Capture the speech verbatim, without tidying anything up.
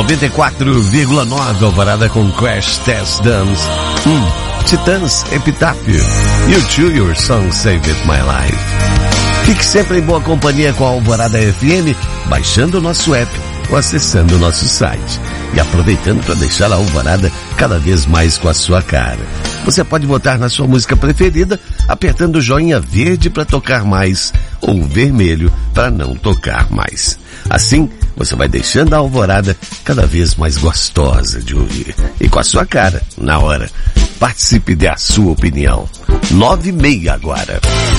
noventa e quatro vírgula nove Alvorada com Crash Test Dumps. Hum, Titãs, Epitáfio. You Two, Your Song Saved My Life. Fique sempre em boa companhia com a Alvorada F M, baixando o nosso app ou acessando o nosso site. E aproveitando para deixar a Alvorada cada vez mais com a sua cara. Você pode votar na sua música preferida, apertando o joinha verde para tocar mais ou vermelho para não tocar mais. Assim, você vai deixando a Alvorada cada vez mais gostosa de ouvir. E com a sua cara, na hora. Participe da sua opinião. nove e meia agora.